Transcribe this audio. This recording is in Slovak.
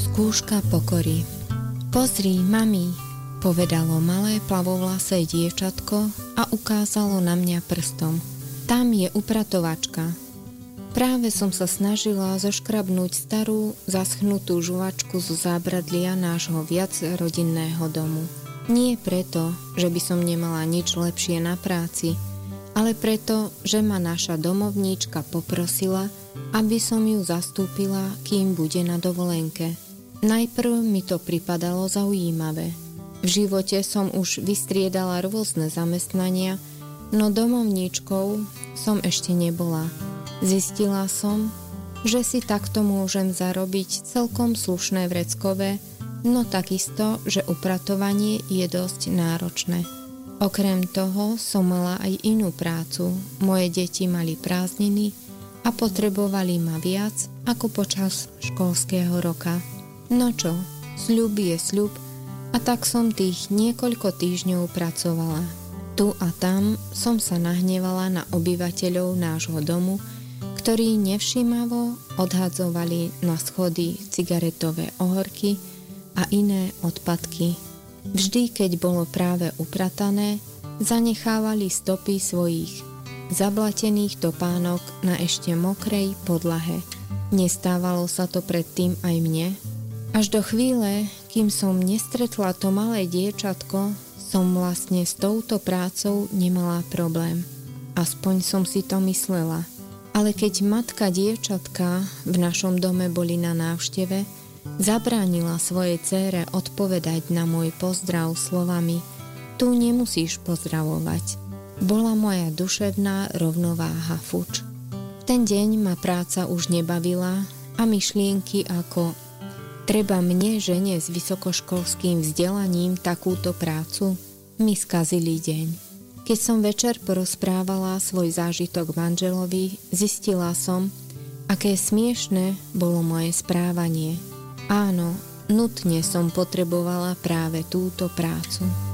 Skúška pokory. Pozri, mami, povedalo malé plavovlasé dievčatko a ukázalo na mňa prstom. Tam je upratovačka. Práve som sa snažila zoškrabnúť starú, zaschnutú žuvačku zo zábradlia nášho viacrodinného domu. Nie preto, že by som nemala nič lepšie na práci, ale preto, že ma naša domovníčka poprosila, aby som ju zastúpila, kým bude na dovolenke. Najprv mi to pripadalo zaujímavé. V živote som už vystriedala rôzne zamestnania, no domovníčkou som ešte nebola. Zistila som, že si takto môžem zarobiť celkom slušné vreckové, no takisto, že upratovanie je dosť náročné. Okrem toho som mala aj inú prácu. Moje deti mali prázdniny a potrebovali ma viac ako počas školského roka. No čo, sľub je sľub a tak som tých niekoľko týždňov pracovala. Tu a tam som sa nahnevala na obyvateľov nášho domu, ktorí nevšímavo odhadzovali na schody cigaretové ohorky a iné odpadky. Vždy, keď bolo práve upratané, zanechávali stopy svojich zablatených topánok na ešte mokrej podlahe. Nestávalo sa to predtým aj mne? Až do chvíle, kým som nestretla to malé dievčatko, som vlastne s touto prácou nemala problém. Aspoň som si to myslela. Ale keď matka dievčatka v našom dome boli na návšteve, zabránila svojej dcére odpovedať na môj pozdrav slovami: tu nemusíš pozdravovať. Bola moja duševná rovnováha fuč. V ten deň ma práca už nebavila a myšlienky ako treba mne, žene s vysokoškolským vzdelaním, takúto prácu mi skazili deň. Keď som večer porozprávala svoj zážitok manželovi, zistila som, aké smiešné bolo moje správanie. Áno, nutne som potrebovala práve túto prácu.